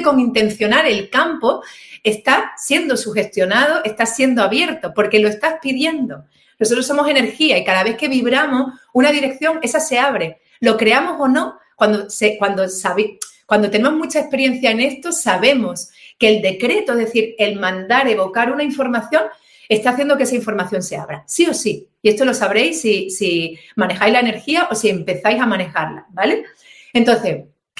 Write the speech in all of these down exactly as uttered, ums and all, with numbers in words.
con intencionar el campo está siendo sugestionado, está siendo abierto, porque lo estás pidiendo. Nosotros somos energía y cada vez que vibramos una dirección, esa se abre. Lo creamos o no, cuando, se, cuando, sabe, cuando tenemos mucha experiencia en esto, sabemos que el decreto, es decir, el mandar, evocar una información, está haciendo que esa información se abra, sí o sí. Y esto lo sabréis si, si manejáis la energía o si empezáis a manejarla, ¿vale? Entonces,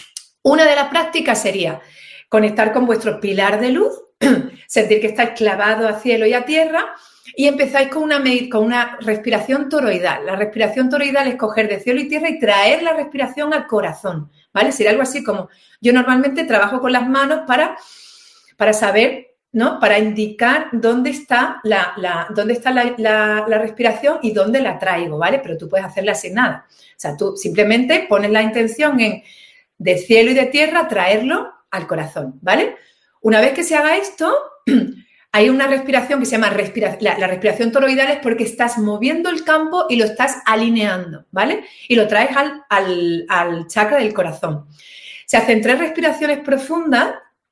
una de las prácticas sería conectar con vuestro pilar de luz, sentir que estáis clavados a cielo y a tierra y empezáis con una, con una respiración toroidal. La respiración toroidal es coger de cielo y tierra y traer la respiración al corazón, ¿vale? Sería algo así como, yo normalmente trabajo con las manos para, para saber, ¿no? Para indicar dónde está, la, la, dónde está la, la, la respiración y dónde la traigo, ¿vale? Pero tú puedes hacerla sin nada. O sea, tú simplemente pones la intención en de cielo y de tierra, traerlo al corazón, ¿vale? Una vez que se haga esto, hay una respiración que se llama respira, la, la respiración toroidal, es porque estás moviendo el campo y lo estás alineando, ¿vale? Y lo traes al, al, al chakra del corazón. Se hacen tres respiraciones profundas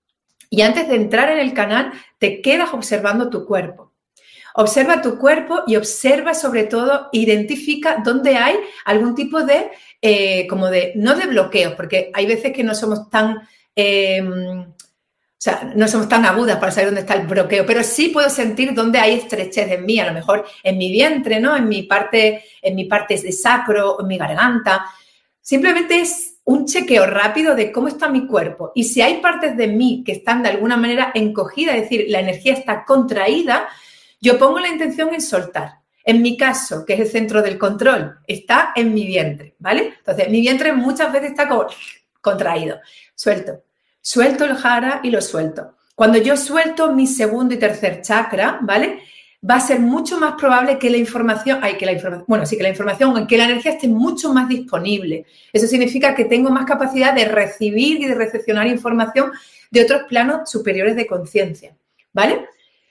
y antes de entrar en el canal te quedas observando tu cuerpo. Observa tu cuerpo y observa, sobre todo, identifica dónde hay algún tipo de, eh, como de, no de bloqueos, porque hay veces que no somos tan, eh, o sea, no somos tan agudas para saber dónde está el bloqueo, pero sí puedo sentir dónde hay estrechez en mí, a lo mejor en mi vientre, ¿no? En mi parte, en mi parte de sacro, en mi garganta. Simplemente es un chequeo rápido de cómo está mi cuerpo y si hay partes de mí que están de alguna manera encogidas, es decir, la energía está contraída, yo pongo la intención en soltar. En mi caso, que es el centro del control, está en mi vientre, ¿vale? Entonces, mi vientre muchas veces está como contraído. Suelto. Suelto el jara y lo suelto. Cuando yo suelto mi segundo y tercer chakra, ¿vale? Va a ser mucho más probable que la información, ay, que la información, bueno, sí, que la información, que la energía esté mucho más disponible. Eso significa que tengo más capacidad de recibir y de recepcionar información de otros planos superiores de conciencia, ¿vale?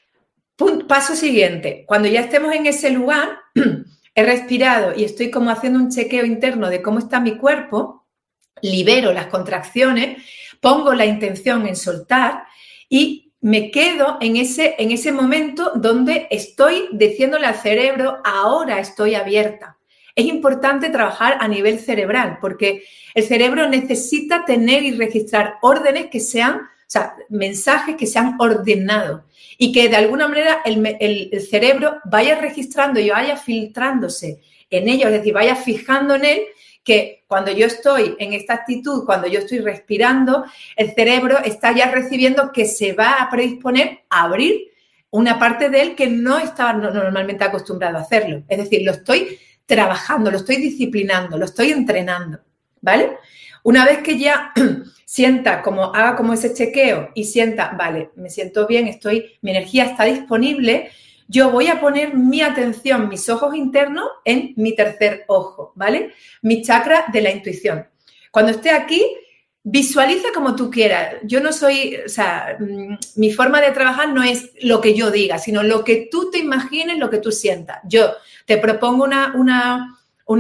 Paso siguiente, cuando ya estemos en ese lugar, he respirado y estoy como haciendo un chequeo interno de cómo está mi cuerpo, libero las contracciones, pongo la intención en soltar y me quedo en ese, en ese momento donde estoy diciéndole al cerebro, ahora estoy abierta. Es importante trabajar a nivel cerebral porque el cerebro necesita tener y registrar órdenes que sean, o sea, mensajes que sean ordenados. Y que de alguna manera el, el, el cerebro vaya registrando y vaya filtrándose en ello, es decir, vaya fijando en él que cuando yo estoy en esta actitud, cuando yo estoy respirando, el cerebro está ya recibiendo que se va a predisponer a abrir una parte de él que no estaba normalmente acostumbrado a hacerlo. Es decir, lo estoy trabajando, lo estoy disciplinando, lo estoy entrenando, ¿vale? Una vez que ya sienta como, haga como ese chequeo y sienta, vale, me siento bien, estoy, mi energía está disponible, yo voy a poner mi atención, mis ojos internos en mi tercer ojo, ¿vale? Mi chakra de la intuición. Cuando esté aquí, visualiza como tú quieras. Yo no soy, o sea, mi forma de trabajar no es lo que yo diga, sino lo que tú te imagines, lo que tú sientas. Yo te propongo una, una,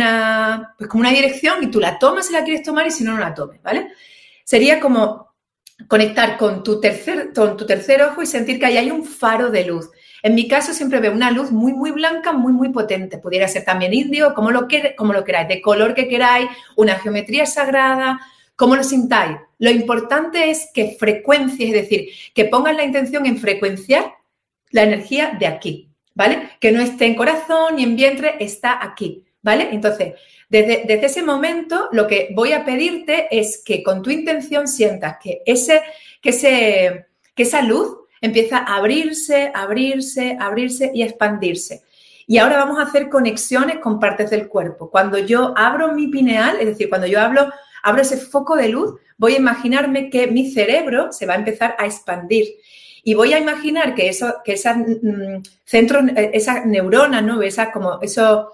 una, pues como una dirección y tú la tomas si la quieres tomar y si no, no la tomes, ¿vale? Sería como conectar con tu tercer, con tu tercer ojo y sentir que ahí hay un faro de luz. En mi caso siempre veo una luz muy, muy blanca, muy, muy potente. Pudiera ser también índigo, como lo, que, como lo queráis, de color que queráis, una geometría sagrada, como lo sintáis. Lo importante es que frecuencies, es decir, que pongas la intención en frecuenciar la energía de aquí, ¿vale? Que no esté en corazón ni en vientre, está aquí, ¿vale? Entonces, desde, desde ese momento, lo que voy a pedirte es que con tu intención sientas que, ese, que, ese, que esa luz empieza a abrirse, abrirse, abrirse y expandirse. Y ahora vamos a hacer conexiones con partes del cuerpo. Cuando yo abro mi pineal, es decir, cuando yo abro, abro ese foco de luz, voy a imaginarme que mi cerebro se va a empezar a expandir. Y voy a imaginar que, eso, que esas mm, centros, esas neuronas, ¿no? Esas como, esos,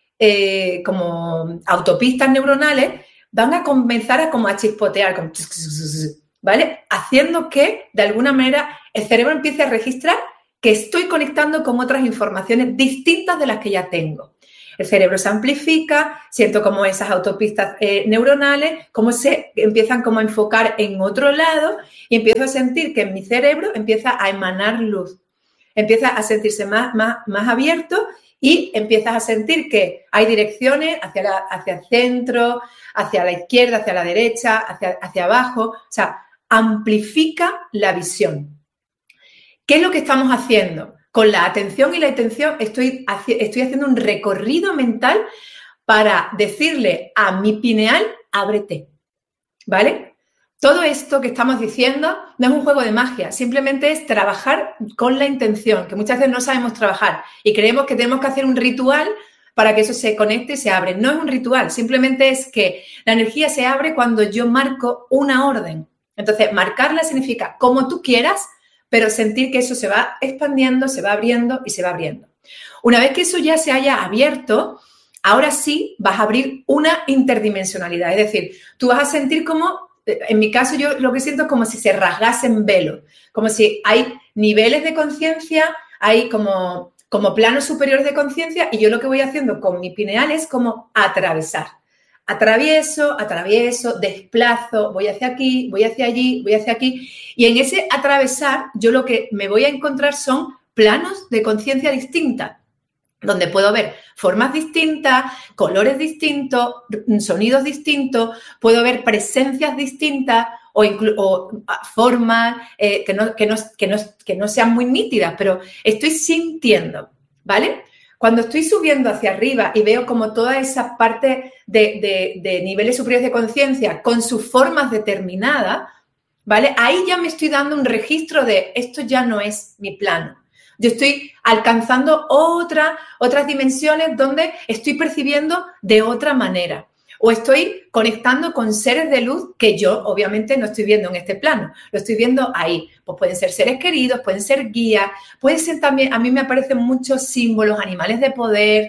eh, como autopistas neuronales van a comenzar a, como a chispotear, como, ¿vale? Haciendo que, de alguna manera, el cerebro empiece a registrar que estoy conectando con otras informaciones distintas de las que ya tengo. El cerebro se amplifica, siento como esas autopistas eh, neuronales, como se empiezan como a enfocar en otro lado y empiezo a sentir que en mi cerebro empieza a emanar luz. Empieza a sentirse más, más, más abierto y empiezas a sentir que hay direcciones hacia, la, hacia el centro, hacia la izquierda, hacia la derecha, hacia, hacia abajo. O sea, amplifica la visión. ¿Qué es lo que estamos haciendo? Con la atención y la intención estoy, estoy haciendo un recorrido mental para decirle a mi pineal, ábrete, ¿vale? Todo esto que estamos diciendo no es un juego de magia, simplemente es trabajar con la intención, que muchas veces no sabemos trabajar y creemos que tenemos que hacer un ritual para que eso se conecte y se abre. No es un ritual, simplemente es que la energía se abre cuando yo marco una orden. Entonces, marcarla significa como tú quieras, pero sentir que eso se va expandiendo, se va abriendo y se va abriendo. Una vez que eso ya se haya abierto, ahora sí vas a abrir una interdimensionalidad. Es decir, tú vas a sentir como, en mi caso yo lo que siento es como si se rasgasen velos, como si hay niveles de conciencia, hay como, como planos superiores de conciencia y yo lo que voy haciendo con mi pineal es como atravesar. Atravieso, atravieso, desplazo, voy hacia aquí, voy hacia allí, voy hacia aquí. Y en ese atravesar, yo lo que me voy a encontrar son planos de conciencia distinta, donde puedo ver formas distintas, colores distintos, sonidos distintos, puedo ver presencias distintas o, o formas eh, que, no, que, no, que, no, que no sean muy nítidas, pero estoy sintiendo, ¿vale? Cuando estoy subiendo hacia arriba y veo como toda esa parte de, de, de niveles superiores de conciencia con sus formas determinadas, ¿vale? Ahí ya me estoy dando un registro de esto ya no es mi plano. Yo estoy alcanzando otra, otras dimensiones donde estoy percibiendo de otra manera. O estoy conectando con seres de luz que yo obviamente no estoy viendo en este plano, lo estoy viendo ahí. Pues pueden ser seres queridos, pueden ser guías, pueden ser también, a mí me aparecen muchos símbolos, animales de poder,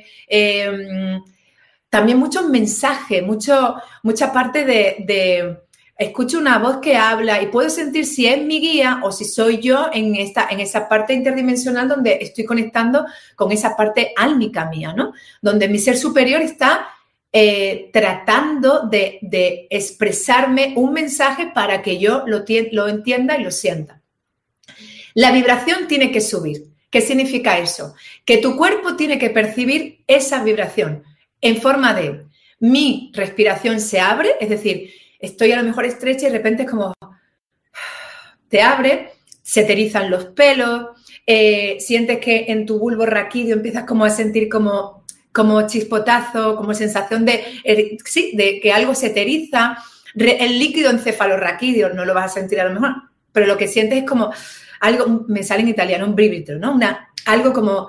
eh, también muchos mensajes, mucho, mucha parte de, de, escucho una voz que habla y puedo sentir si es mi guía o si soy yo en, esta, en esa parte interdimensional donde estoy conectando con esa parte álmica mía, ¿no? Donde mi ser superior está Eh, tratando de, de expresarme un mensaje para que yo lo, lo entienda y lo sienta. La vibración tiene que subir. ¿Qué significa eso? Que tu cuerpo tiene que percibir esa vibración en forma de mi respiración se abre, es decir, estoy a lo mejor estrecha y de repente es como te abre, se te erizan los pelos, eh, sientes que en tu bulbo raquídeo empiezas como a sentir como como chispotazo, como sensación de, sí, de que algo se te eriza. El líquido encefalorraquídeo no lo vas a sentir a lo mejor, pero lo que sientes es como algo, me sale en italiano, un brivido, ¿no? Una, algo como,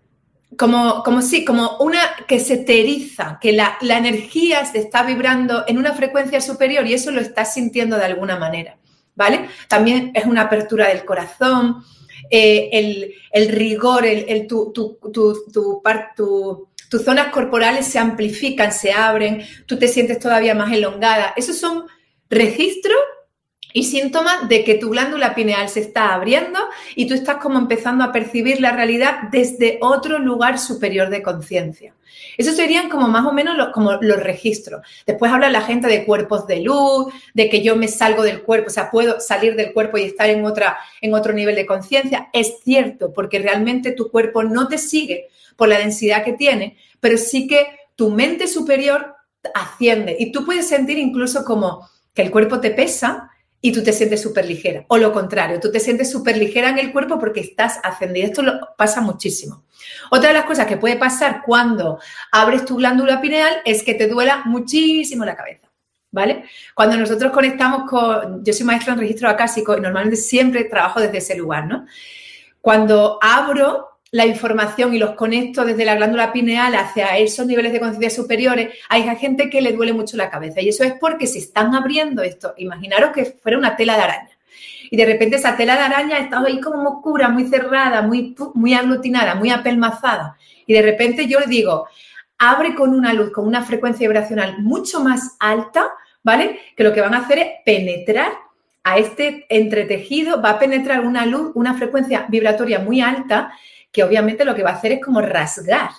como, como sí, como una que se te eriza, que la, la energía se está vibrando en una frecuencia superior y eso lo estás sintiendo de alguna manera, ¿vale? También es una apertura del corazón, eh, el, el rigor, el, el, tu, tu, tu, tu, tu, tu tus zonas corporales se amplifican, se abren, tú te sientes todavía más elongada. Esos son registros y síntomas de que tu glándula pineal se está abriendo y tú estás como empezando a percibir la realidad desde otro lugar superior de conciencia. Esos serían como más o menos los, como los registros. Después habla la gente de cuerpos de luz, de que yo me salgo del cuerpo, o sea, puedo salir del cuerpo y estar en, otra, en otro nivel de conciencia. Es cierto, porque realmente tu cuerpo no te sigue por la densidad que tiene, pero sí que tu mente superior asciende y tú puedes sentir incluso como que el cuerpo te pesa y tú te sientes súper ligera, o lo contrario, tú te sientes súper ligera en el cuerpo porque estás ascendida. Esto lo, pasa muchísimo. Otra de las cosas que puede pasar cuando abres tu glándula pineal es que te duela muchísimo la cabeza, ¿vale? Cuando nosotros conectamos con... Yo soy maestra en registro acásico y normalmente siempre trabajo desde ese lugar, ¿no? Cuando abro la información y los conecto desde la glándula pineal hacia esos niveles de conciencia superiores, hay gente que le duele mucho la cabeza y eso es porque se están abriendo esto. Imaginaros que fuera una tela de araña y de repente esa tela de araña está ahí como muy oscura, muy cerrada, muy, muy aglutinada, muy apelmazada y de repente yo le digo, abre con una luz, con una frecuencia vibracional mucho más alta, ¿vale? Que lo que van a hacer es penetrar a este entretejido, va a penetrar una luz, una frecuencia vibratoria muy alta que obviamente lo que va a hacer es como rasgar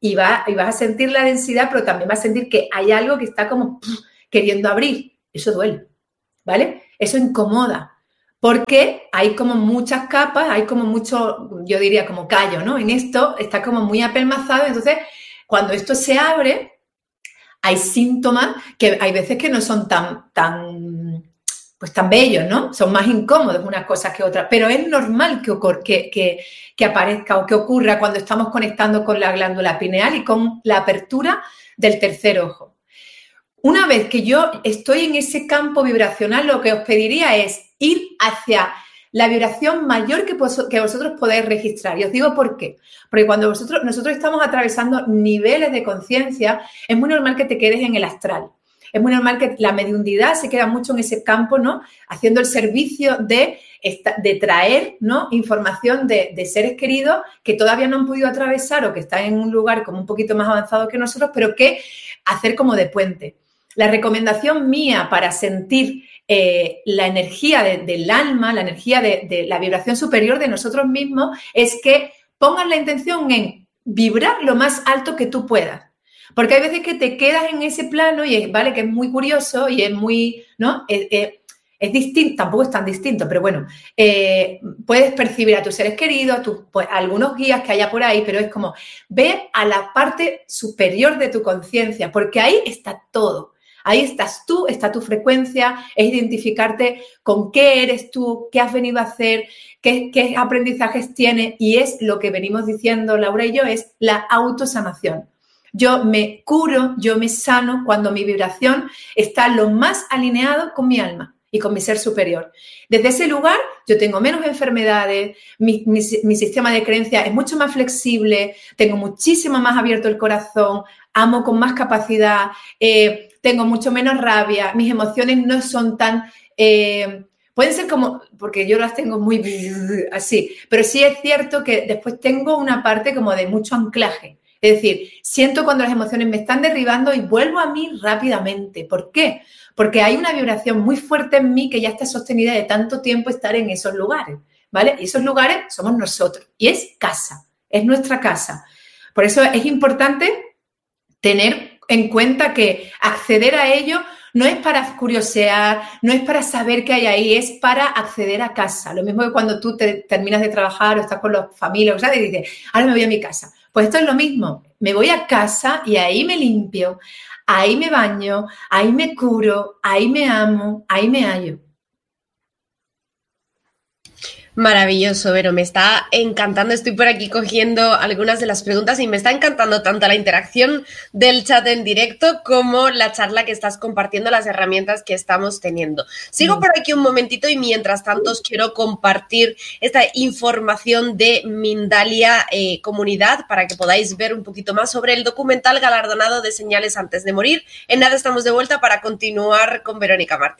y, va, y vas a sentir la densidad, pero también vas a sentir que hay algo que está como pff, queriendo abrir. Eso duele, ¿vale? Eso incomoda, porque hay como muchas capas, hay como mucho, yo diría como callo, ¿no? En esto está como muy apelmazado, entonces cuando esto se abre, hay síntomas que hay veces que no son tan, tan, pues tan bellos, ¿no? Son más incómodos unas cosas que otras, pero es normal que, ocurra, que, que, que aparezca o que ocurra cuando estamos conectando con la glándula pineal y con la apertura del tercer ojo. Una vez que yo estoy en ese campo vibracional, lo que os pediría es ir hacia la vibración mayor que, que vosotros podéis registrar. Y os digo por qué. Porque cuando vosotros, nosotros estamos atravesando niveles de conciencia, es muy normal que te quedes en el astral. Es muy normal que la mediunidad se queda mucho en ese campo, ¿no? Haciendo el servicio de, de traer, ¿no? Información de, de seres queridos que todavía no han podido atravesar o que están en un lugar como un poquito más avanzado que nosotros, pero que hacer como de puente. La recomendación mía para sentir eh, la energía de, del alma, la energía de, de la vibración superior de nosotros mismos, es que pongas la intención en vibrar lo más alto que tú puedas. Porque hay veces que te quedas en ese plano y es, vale, que es muy curioso y es muy, ¿no? Es, es, es distinto, tampoco es tan distinto, pero bueno, eh, puedes percibir a tus seres queridos, tu, pues, algunos guías que haya por ahí, pero es como, ve a la parte superior de tu conciencia, porque ahí está todo. Ahí estás tú, está tu frecuencia, es identificarte con qué eres tú, qué has venido a hacer, qué, qué aprendizajes tienes, y es lo que venimos diciendo Laura y yo, es la autosanación. Yo me curo, yo me sano cuando mi vibración está lo más alineado con mi alma y con mi ser superior. Desde ese lugar yo tengo menos enfermedades, mi, mi, mi sistema de creencias es mucho más flexible, tengo muchísimo más abierto el corazón, amo con más capacidad, eh, tengo mucho menos rabia, mis emociones no son tan... Eh, pueden ser como... porque yo las tengo muy así, pero sí es cierto que después tengo una parte como de mucho anclaje. Es decir, siento cuando las emociones me están derribando y vuelvo a mí rápidamente. ¿Por qué? Porque hay una vibración muy fuerte en mí que ya está sostenida de tanto tiempo estar en esos lugares, ¿vale? Y esos lugares somos nosotros y es casa, es nuestra casa. Por eso es importante tener en cuenta que acceder a ello no es para curiosear, no es para saber qué hay ahí, es para acceder a casa. Lo mismo que cuando tú te terminas de trabajar o estás con los familiares, ¿sabes? Y dices, ahora me voy a mi casa. Pues esto es lo mismo. Me voy a casa y ahí me limpio, ahí me baño, ahí me curo, ahí me amo, ahí me hallo. Maravilloso, Vero, me está encantando, estoy por aquí cogiendo algunas de las preguntas y me está encantando tanto la interacción del chat en directo como la charla que estás compartiendo, las herramientas que estamos teniendo. Sigo por aquí un momentito y mientras tanto os quiero compartir esta información de Mindalia eh, Comunidad para que podáis ver un poquito más sobre el documental galardonado de Señales antes de morir. En nada estamos de vuelta para continuar con Verónica Martín.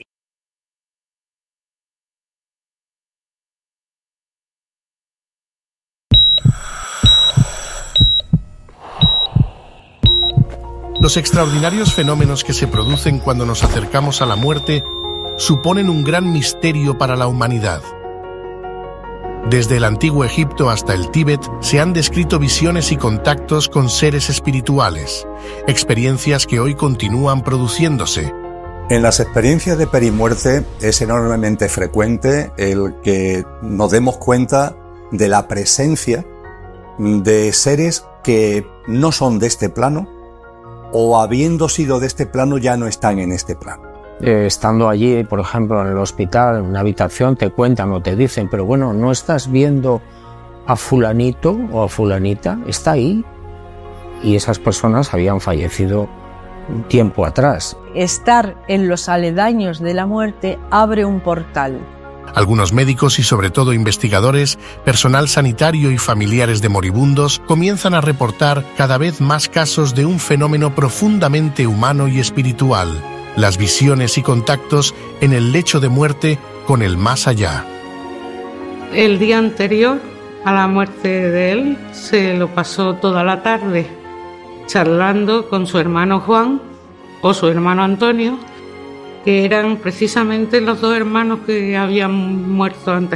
Los extraordinarios fenómenos que se producen cuando nos acercamos a la muerte suponen un gran misterio para la humanidad. Desde el antiguo Egipto hasta el Tíbet se han descrito visiones y contactos con seres espirituales, experiencias que hoy continúan produciéndose. En las experiencias de perimuerte es enormemente frecuente el que nos demos cuenta de la presencia de seres que no son de este plano, o habiendo sido de este plano ya no están en este plano. Eh, estando allí, por ejemplo, en el hospital, en una habitación, te cuentan o te dicen, pero bueno, ¿no estás viendo a fulanito o a fulanita? Está ahí. Y esas personas habían fallecido un tiempo atrás. Estar en los aledaños de la muerte abre un portal. Algunos médicos y sobre todo investigadores, personal sanitario y familiares de moribundos comienzan a reportar cada vez más casos de un fenómeno profundamente humano y espiritual, las visiones y contactos en el lecho de muerte con el más allá. El día anterior a la muerte de él se lo pasó toda la tarde charlando con su hermano Juan o su hermano Antonio, que eran precisamente los dos hermanos que habían muerto antes que él.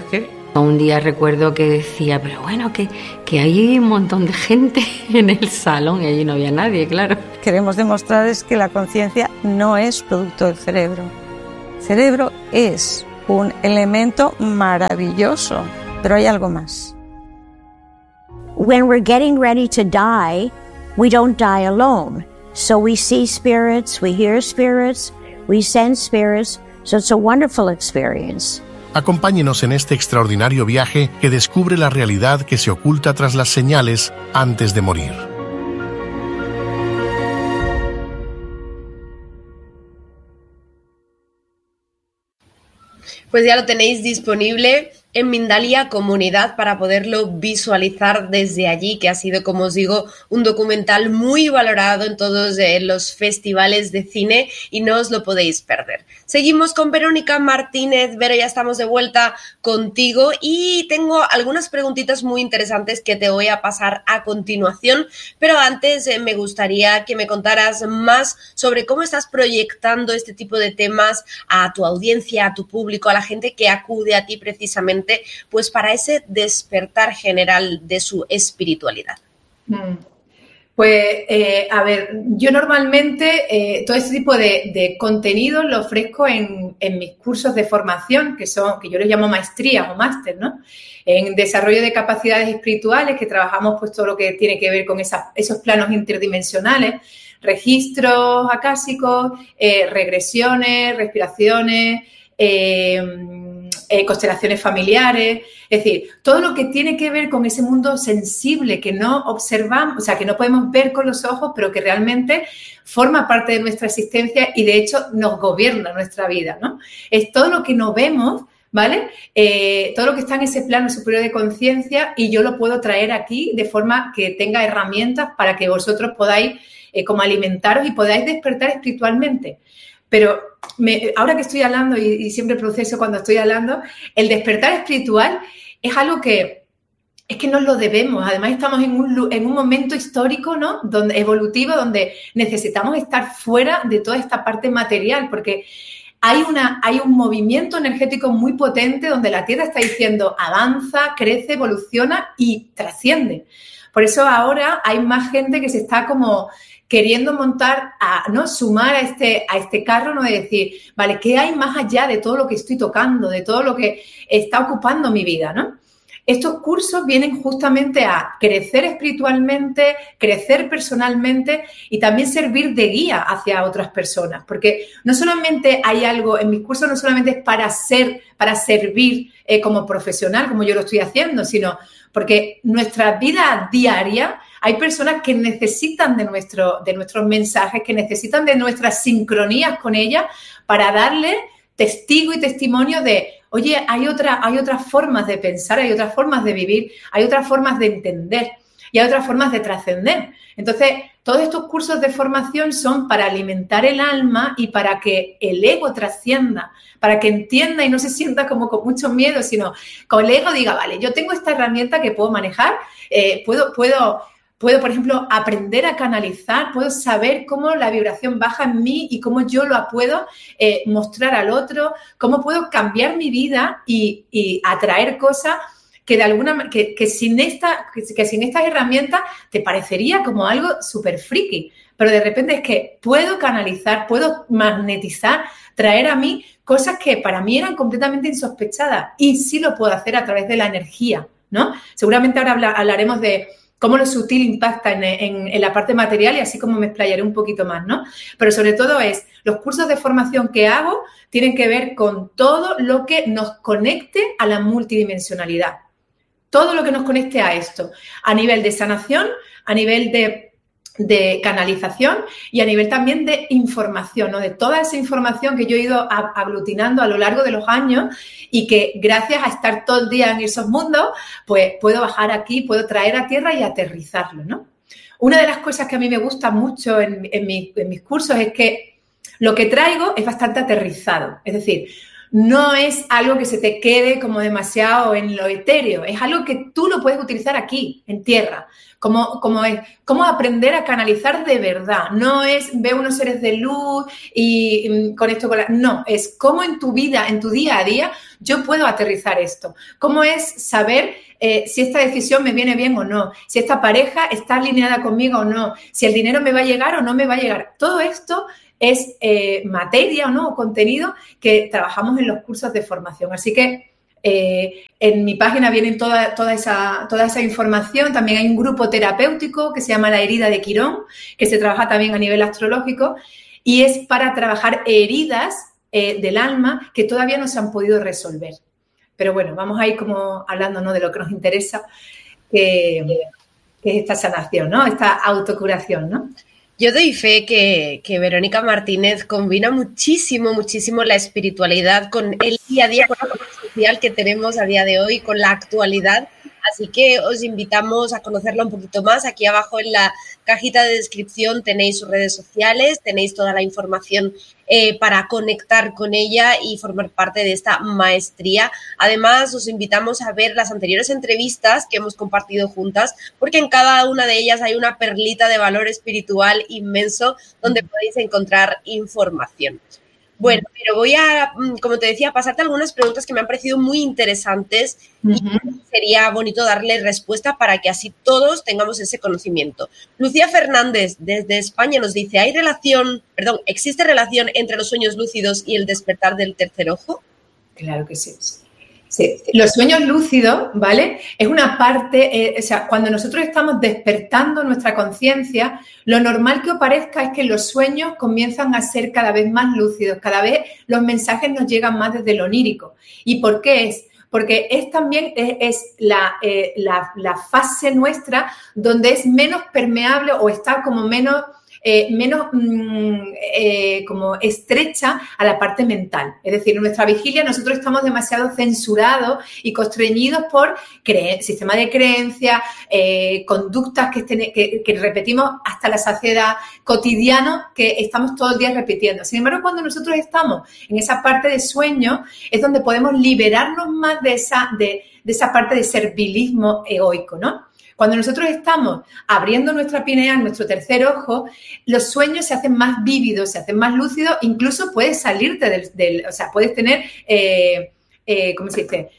Un día recuerdo que decía, pero bueno, que, que hay un montón de gente en el salón y allí no había nadie, claro. Queremos demostrar es que la conciencia no es producto del cerebro. El cerebro es un elemento maravilloso, pero hay algo más. When we're getting ready to die, we don't die alone. So we see spirits, we hear spirits, we sense spirits, so it's a wonderful experience. Acompáñenos en este extraordinario viaje que descubre la realidad que se oculta tras las señales antes de morir. Pues ya lo tenéis disponible en Mindalia Comunidad para poderlo visualizar desde allí, que ha sido, como os digo, un documental muy valorado en todos eh, los festivales de cine y no os lo podéis perder. Seguimos con Verónica Martínez. Vero, ya estamos de vuelta contigo y tengo algunas preguntitas muy interesantes que te voy a pasar a continuación, pero antes eh, me gustaría que me contaras más sobre cómo estás proyectando este tipo de temas a tu audiencia, a tu público, a la gente que acude a ti precisamente pues para ese despertar general de su espiritualidad. Pues, eh, a ver, yo normalmente eh, todo este tipo de, de contenido lo ofrezco en, en mis cursos de formación, que son, que yo les llamo maestrías o máster, ¿no? En desarrollo de capacidades espirituales, que trabajamos pues todo lo que tiene que ver con esas, esos planos interdimensionales, registros acásicos, eh, regresiones, respiraciones, eh, Eh, constelaciones familiares, es decir, todo lo que tiene que ver con ese mundo sensible que no observamos, o sea, que no podemos ver con los ojos, pero que realmente forma parte de nuestra existencia y de hecho nos gobierna nuestra vida, ¿no? Es todo lo que no vemos, ¿vale? Eh, todo lo que está en ese plano superior de conciencia y yo lo puedo traer aquí de forma que tenga herramientas para que vosotros podáis eh, como alimentaros y podáis despertar espiritualmente. Pero me, ahora que estoy hablando, y, y siempre proceso cuando estoy hablando, el despertar espiritual es algo que es que nos lo debemos. Además, estamos en un, en un momento histórico, ¿no? Donde, evolutivo, donde necesitamos estar fuera de toda esta parte material, porque hay, una, hay un movimiento energético muy potente donde la Tierra está diciendo avanza, crece, evoluciona y trasciende. Por eso ahora hay más gente que se está como queriendo montar, a, ¿no? Sumar a este, a este carro, ¿no? De decir, vale, ¿qué hay más allá de todo lo que estoy tocando, de todo lo que está ocupando mi vida, ¿no? Estos cursos vienen justamente a crecer espiritualmente, crecer personalmente y también servir de guía hacia otras personas. Porque no solamente hay algo, en mis cursos no solamente es para ser, para servir eh, como profesional, como yo lo estoy haciendo, sino porque nuestra vida diaria hay personas que necesitan de, nuestro, de nuestros mensajes, que necesitan de nuestras sincronías con ellas para darle testigo y testimonio de, oye, hay, otra, hay otras formas de pensar, hay otras formas de vivir, hay otras formas de entender y hay otras formas de trascender. Entonces, todos estos cursos de formación son para alimentar el alma y para que el ego trascienda, para que entienda y no se sienta como con mucho miedo, sino que el ego diga, vale, yo tengo esta herramienta que puedo manejar, eh, puedo... puedo Puedo, por ejemplo, aprender a canalizar, puedo saber cómo la vibración baja en mí y cómo yo lo puedo eh, mostrar al otro, cómo puedo cambiar mi vida y, y atraer cosas que de alguna que, que sin esta que, que sin estas herramientas te parecería como algo súper friki, pero de repente es que puedo canalizar, puedo magnetizar, traer a mí cosas que para mí eran completamente insospechadas y sí lo puedo hacer a través de la energía, ¿no? Seguramente ahora habla, hablaremos de cómo lo sutil impacta en, en, en la parte material y así como me explayaré un poquito más, ¿no? Pero sobre todo es, los cursos de formación que hago tienen que ver con todo lo que nos conecte a la multidimensionalidad. Todo lo que nos conecte a esto, a nivel de sanación, a nivel de, de canalización y a nivel también de información, ¿no? De toda esa información que yo he ido aglutinando a lo largo de los años y que gracias a estar todo el día en esos mundos, pues puedo bajar aquí, puedo traer a tierra y aterrizarlo, ¿no? Una de las cosas que a mí me gusta mucho en, en, mi, en mis cursos es que lo que traigo es bastante aterrizado, es decir, no es algo que se te quede como demasiado en lo etéreo, es algo que tú lo puedes utilizar aquí, en tierra, cómo, cómo es, cómo aprender a canalizar de verdad. No es ver unos seres de luz y, y con esto, con la, no, es cómo en tu vida, en tu día a día, yo puedo aterrizar esto. Cómo es saber eh, si esta decisión me viene bien o no, si esta pareja está alineada conmigo o no, si el dinero me va a llegar o no me va a llegar. Todo esto es eh, materia o no, contenido que trabajamos en los cursos de formación. Así que Eh, en mi página viene toda, toda, esa, toda esa información. También hay un grupo terapéutico que se llama La Herida de Quirón, que se trabaja también a nivel astrológico y es para trabajar heridas eh, del alma que todavía no se han podido resolver. Pero bueno, vamos a ir como hablando, ¿no?, de lo que nos interesa, que, que es esta sanación, ¿no?, esta autocuración, ¿no? Yo doy fe que, que Verónica Martínez combina muchísimo, muchísimo la espiritualidad con el día a día, con la vida social que tenemos a día de hoy, con la actualidad. Así que os invitamos a conocerla un poquito más. Aquí abajo en la cajita de descripción tenéis sus redes sociales, tenéis toda la información eh, para conectar con ella y formar parte de esta maestría. Además, os invitamos a ver las anteriores entrevistas que hemos compartido juntas, porque en cada una de ellas hay una perlita de valor espiritual inmenso donde podéis encontrar información. Bueno, pero voy a, como te decía, pasarte algunas preguntas que me han parecido muy interesantes y uh-huh. sería bonito darle respuesta para que así todos tengamos ese conocimiento. Lucía Fernández, desde España, nos dice, ¿hay relación, perdón, existe relación entre los sueños lúcidos y el despertar del tercer ojo? Claro que sí. Sí, los sueños lúcidos, ¿vale? Es una parte, eh, o sea, cuando nosotros estamos despertando nuestra conciencia, lo normal que os parezca es que los sueños comienzan a ser cada vez más lúcidos, cada vez los mensajes nos llegan más desde lo onírico. ¿Y por qué es? Porque es también es, es la, eh, la, la fase nuestra donde es menos permeable o está como menos... Eh, menos mmm, eh, como estrecha a la parte mental. Es decir, en nuestra vigilia nosotros estamos demasiado censurados y constreñidos por cre- sistema de creencias, eh, conductas que, estén, que, que repetimos hasta la saciedad, cotidiano que estamos todo el día repitiendo. Sin embargo, cuando nosotros estamos en esa parte de sueño es donde podemos liberarnos más de esa, de, de esa parte de servilismo egoico, ¿no? Cuando nosotros estamos abriendo nuestra pineal, nuestro tercer ojo, los sueños se hacen más vívidos, se hacen más lúcidos, incluso puedes salirte del, del o sea, puedes tener, eh, eh, ¿cómo se dice?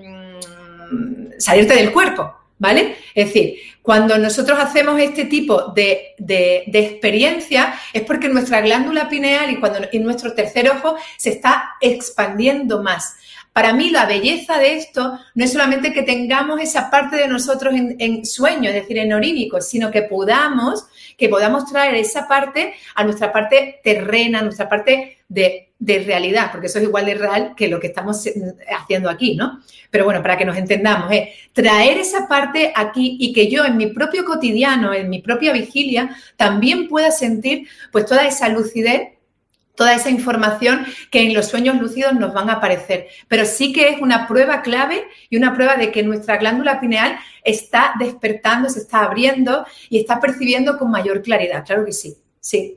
Mm, salirte del cuerpo, ¿vale? Es decir, cuando nosotros hacemos este tipo de, de, de experiencia es porque nuestra glándula pineal y, cuando, y nuestro tercer ojo se está expandiendo más. Para mí la belleza de esto no es solamente que tengamos esa parte de nosotros en, en sueño, es decir, en onírico, sino que podamos, que podamos traer esa parte a nuestra parte terrena, a nuestra parte de, de realidad, porque eso es igual de real que lo que estamos haciendo aquí, ¿no? Pero bueno, para que nos entendamos, es traer esa parte aquí y que yo en mi propio cotidiano, en mi propia vigilia, también pueda sentir pues toda esa lucidez, toda esa información que en los sueños lúcidos nos van a aparecer. Pero sí que es una prueba clave y una prueba de que nuestra glándula pineal está despertando, se está abriendo y está percibiendo con mayor claridad. Claro que sí, sí.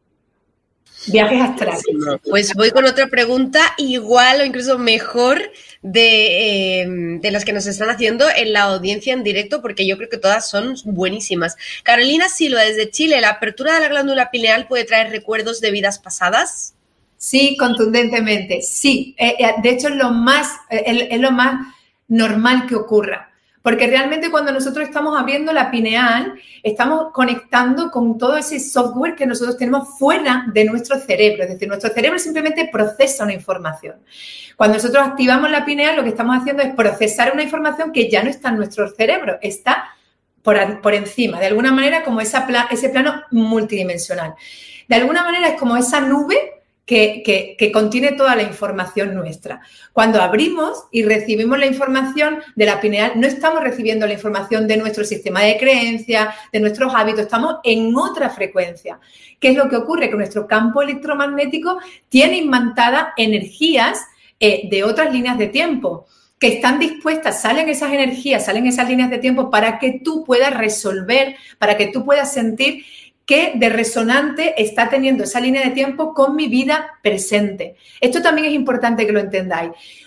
Viajes astrales. Pues voy con otra pregunta igual o incluso mejor de, eh, de las que nos están haciendo en la audiencia en directo, porque yo creo que todas son buenísimas. Carolina Silva, desde Chile, ¿la apertura de la glándula pineal puede traer recuerdos de vidas pasadas? Sí, contundentemente, sí. Eh, de hecho, es lo más, eh, es lo más normal que ocurra. Porque realmente cuando nosotros estamos abriendo la pineal, estamos conectando con todo ese software que nosotros tenemos fuera de nuestro cerebro. Es decir, nuestro cerebro simplemente procesa una información. Cuando nosotros activamos la pineal, lo que estamos haciendo es procesar una información que ya no está en nuestro cerebro, está por, por encima, de alguna manera como esa pla, ese plano multidimensional. De alguna manera es como esa nube Que, que, que contiene toda la información nuestra. Cuando abrimos y recibimos la información de la pineal, no estamos recibiendo la información de nuestro sistema de creencias, de nuestros hábitos, estamos en otra frecuencia. ¿Qué es lo que ocurre? Que nuestro campo electromagnético tiene imantadas energías eh, de otras líneas de tiempo que están dispuestas, salen esas energías, salen esas líneas de tiempo para que tú puedas resolver, para que tú puedas sentir qué de resonante está teniendo esa línea de tiempo con mi vida presente. Esto también es importante que lo entendáis.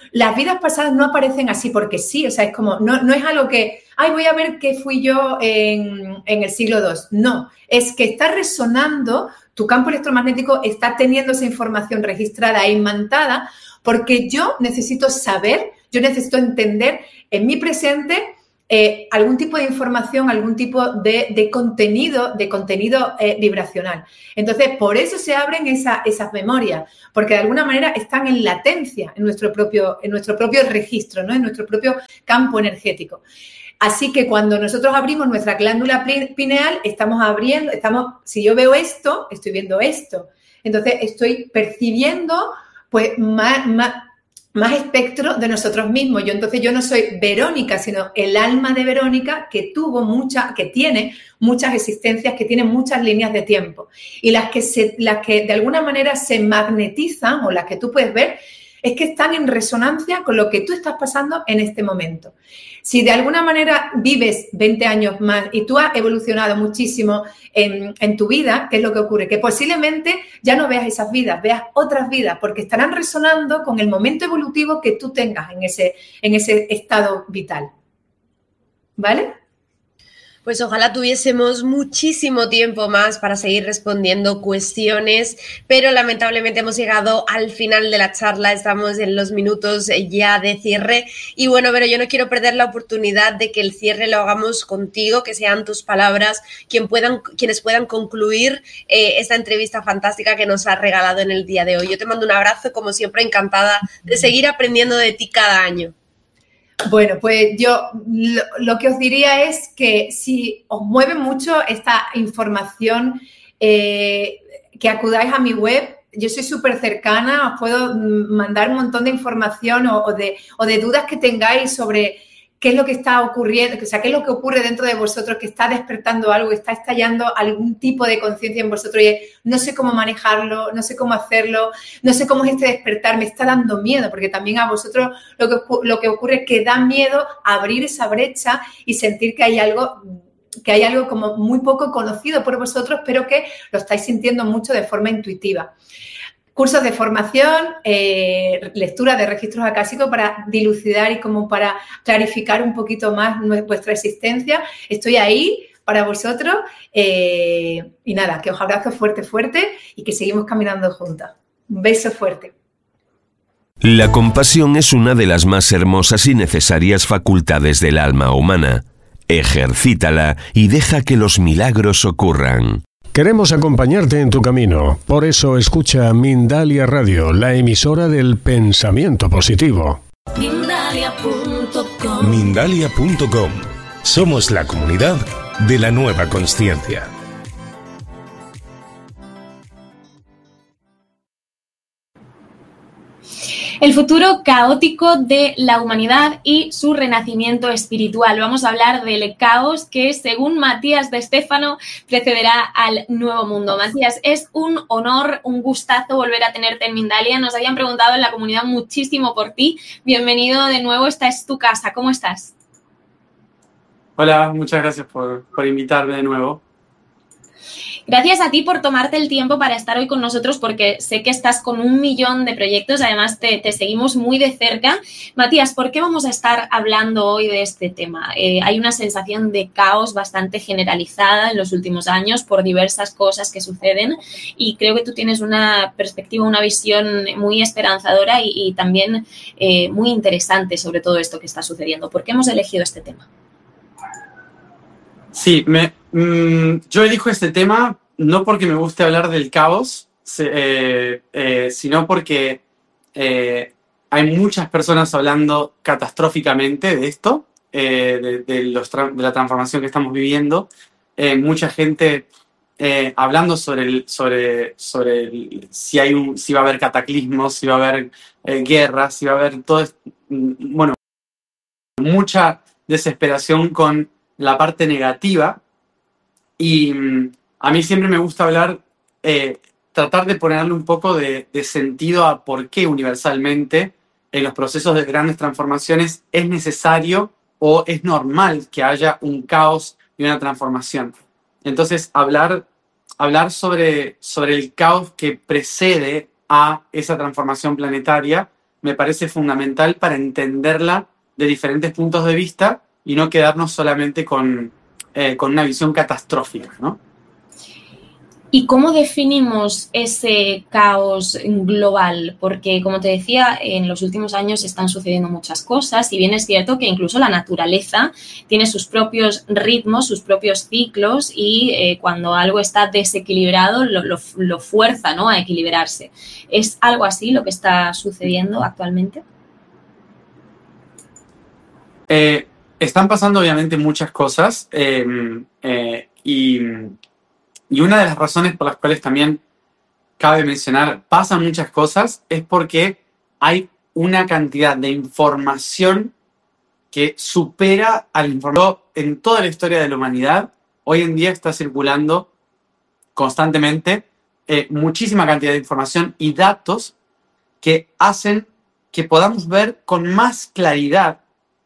las vidas pasadas no aparecen así porque sí, o sea, es como, no, no es algo que, ay, voy a ver qué fui yo en, en el siglo dos. No, es que está resonando, tu campo electromagnético está teniendo esa información registrada e imantada porque yo necesito saber, yo necesito entender en mi presente eh, algún tipo de información, algún tipo de, de contenido, de contenido eh, vibracional. Entonces, por eso se abren esa, esas memorias, porque de alguna manera están en latencia en nuestro propio, en nuestro propio registro, ¿no? En nuestro propio campo energético. Así que cuando nosotros abrimos nuestra glándula pineal, estamos abriendo, estamos, si yo veo esto, estoy viendo esto. Entonces, estoy percibiendo, pues, más, más, más espectro de nosotros mismos. Yo, entonces, yo no soy Verónica, sino el alma de Verónica que tuvo mucha, que tiene muchas existencias, que tiene muchas líneas de tiempo. Y las que, se, las que de alguna manera se magnetizan, o las que tú puedes ver, es que están en resonancia con lo que tú estás pasando en este momento. Si de alguna manera vives veinte años más y tú has evolucionado muchísimo en, en tu vida, ¿qué es lo que ocurre? Que posiblemente ya no veas esas vidas, veas otras vidas, porque estarán resonando con el momento evolutivo que tú tengas en ese, en ese estado vital. ¿Vale? Pues ojalá tuviésemos muchísimo tiempo más para seguir respondiendo cuestiones, pero lamentablemente hemos llegado al final de la charla, estamos en los minutos ya de cierre y bueno, pero yo no quiero perder la oportunidad de que el cierre lo hagamos contigo, que sean tus palabras quien puedan, quienes puedan concluir eh, esta entrevista fantástica que nos has regalado en el día de hoy. Yo te mando un abrazo, como siempre, encantada de seguir aprendiendo de ti cada año. Bueno, pues yo lo, lo que os diría es que si os mueve mucho esta información, eh, que acudáis a mi web. Yo soy súper cercana, os puedo mandar un montón de información o, o, de, o de dudas que tengáis sobre qué es lo que está ocurriendo, o sea, qué es lo que ocurre dentro de vosotros, que está despertando algo, que está estallando algún tipo de conciencia en vosotros y no sé cómo manejarlo, no sé cómo hacerlo, no sé cómo es este despertar, me está dando miedo, porque también a vosotros lo que, lo que ocurre es que da miedo abrir esa brecha y sentir que hay algo, que hay algo como muy poco conocido por vosotros, pero que lo estáis sintiendo mucho de forma intuitiva. Cursos de formación, eh, lectura de registros acásicos para dilucidar y como para clarificar un poquito más vuestra existencia. Estoy ahí para vosotros eh, y nada, que os abrazo fuerte, fuerte y que seguimos caminando juntas. Un beso fuerte. La compasión es una de las más hermosas y necesarias facultades del alma humana. Ejercítala y deja que los milagros ocurran. Queremos acompañarte en tu camino, por eso escucha Mindalia Radio, la emisora del pensamiento positivo. Mindalia punto com. Mindalia punto com. Somos la comunidad de la nueva consciencia. El futuro caótico de la humanidad y su renacimiento espiritual. Vamos a hablar del caos que, según Matías de Estéfano, precederá al nuevo mundo. Matías, es un honor, un gustazo volver a tenerte en Mindalia. Nos habían preguntado en la comunidad muchísimo por ti. Bienvenido de nuevo, esta es tu casa. ¿Cómo estás? Hola, muchas gracias por, por invitarme de nuevo. Gracias a ti por tomarte el tiempo para estar hoy con nosotros, porque sé que estás con un millón de proyectos, además te, te seguimos muy de cerca. Matías, ¿por qué vamos a estar hablando hoy de este tema? Eh, hay una sensación de caos bastante generalizada en los últimos años por diversas cosas que suceden y creo que tú tienes una perspectiva, una visión muy esperanzadora y, y también eh, muy interesante sobre todo esto que está sucediendo. ¿Por qué hemos elegido este tema? Sí, me, mmm, yo elijo este tema no porque me guste hablar del caos, se, eh, eh, sino porque eh, hay muchas personas hablando catastróficamente de esto, eh, de, de, los tra- de la transformación que estamos viviendo. Eh, mucha gente eh, hablando sobre, el, sobre, sobre el, si, hay un, si va a haber cataclismos, si va a haber eh, guerras, si va a haber todo esto. Bueno, mucha desesperación con la parte negativa y mm, a mí siempre me gusta hablar, eh, tratar de ponerle un poco de, de sentido a por qué universalmente en los procesos de grandes transformaciones es necesario o es normal que haya un caos y una transformación. Entonces, hablar, hablar sobre, sobre el caos que precede a esa transformación planetaria me parece fundamental para entenderla de diferentes puntos de vista y no quedarnos solamente con, eh, con una visión catastrófica, ¿no? ¿Y cómo definimos ese caos global? Porque, como te decía, en los últimos años están sucediendo muchas cosas, y bien es cierto que incluso la naturaleza tiene sus propios ritmos, sus propios ciclos, y eh, cuando algo está desequilibrado lo, lo, lo fuerza, ¿no?, a equilibrarse. ¿Es algo así lo que está sucediendo actualmente? Eh, están pasando obviamente muchas cosas eh, eh, y... Y una de las razones por las cuales también cabe mencionar pasan muchas cosas es porque hay una cantidad de información que supera al información en toda la historia de la humanidad. Hoy en día está circulando constantemente eh, muchísima cantidad de información y datos que hacen que podamos ver con más claridad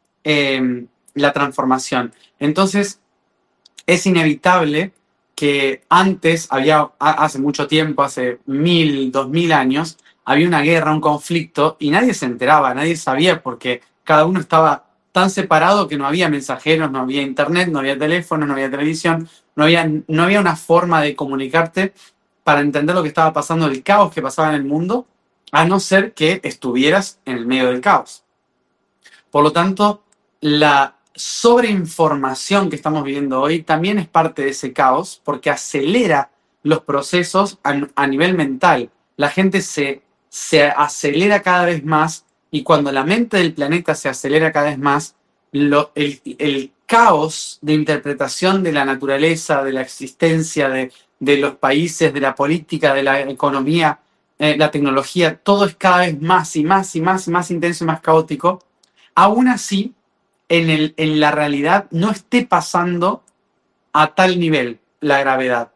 eh, la transformación. Entonces, es inevitable que antes, había, hace mucho tiempo, hace mil, dos mil años, había una guerra, un conflicto, y nadie se enteraba, nadie sabía, porque cada uno estaba tan separado que no había mensajeros, no había internet, no había teléfono, no había televisión, no había, no había una forma de comunicarte para entender lo que estaba pasando, el caos que pasaba en el mundo, a no ser que estuvieras en el medio del caos. Por lo tanto, la sobreinformación que estamos viviendo hoy también es parte de ese caos, porque acelera los procesos a, a nivel mental. La gente se, se acelera cada vez más, y cuando la mente del planeta se acelera cada vez más, lo, el, el caos de interpretación de la naturaleza, de la existencia, de, de los países, de la política, de la economía, eh, la tecnología, todo es cada vez más y más y más y más intenso y más caótico. Aún así, En, el, en la realidad no esté pasando a tal nivel la gravedad.